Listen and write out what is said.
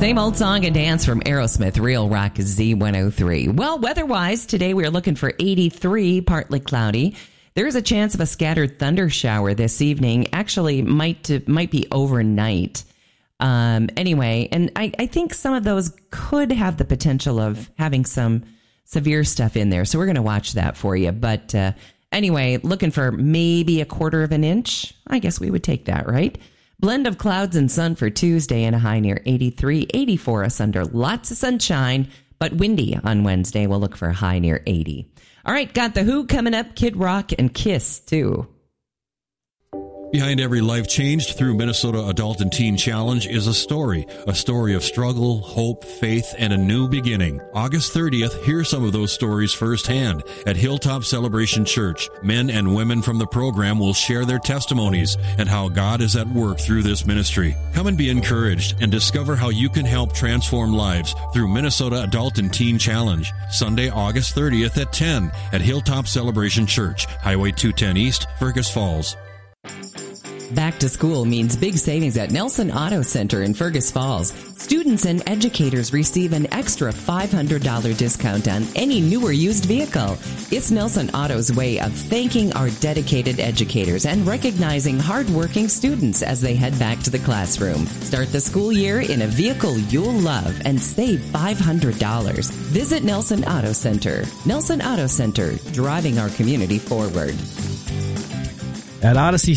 Same old song and dance from Aerosmith, Real Rock Z103. Well, weather-wise, today we're looking for 83, partly cloudy. There's a chance of a scattered thunder shower this evening. Actually, might be overnight. Anyway, and I think some of those could have the potential of having some severe stuff in there. So we're going to watch that for you. But anyway, looking for maybe a quarter of an inch. I guess we would take that, right? Blend of clouds and sun for Tuesday and a high near 83, 84 us under lots of sunshine, but windy on Wednesday. We'll look for a high near 80. All right, got The Who coming up, Kid Rock and Kiss too. Behind every life changed through Minnesota Adult and Teen Challenge is a story of struggle, hope, faith, and a new beginning. August 30th, hear some of those stories firsthand. At Hilltop Celebration Church, men and women from the program will share their testimonies and how God is at work through this ministry. Come and be encouraged and discover how you can help transform lives through Minnesota Adult and Teen Challenge. Sunday, August 30th at 10 at Hilltop Celebration Church, Highway 210 East, Fergus Falls. Back to school means big savings at Nelson Auto Center in Fergus Falls. Students and educators receive an extra $500 discount on any new or used vehicle. It's Nelson Auto's way of thanking our dedicated educators and recognizing hardworking students as they head back to the classroom. Start the school year in a vehicle you'll love and save $500. Visit Nelson Auto Center. Nelson Auto Center, driving our community forward. At Odyssey